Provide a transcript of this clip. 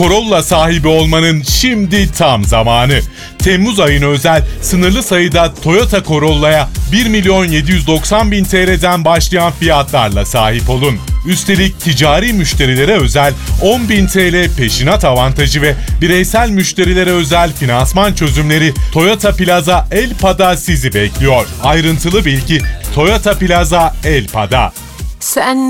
Corolla sahibi olmanın şimdi tam zamanı. Temmuz ayına özel sınırlı sayıda Toyota Corolla'ya 1.790.000 TL'den başlayan fiyatlarla sahip olun. Üstelik ticari müşterilere özel 10.000 TL peşinat avantajı ve bireysel müşterilere özel finansman çözümleri Toyota Plaza Elpa'da sizi bekliyor. Ayrıntılı bilgi Toyota Plaza Elpa'da. Sen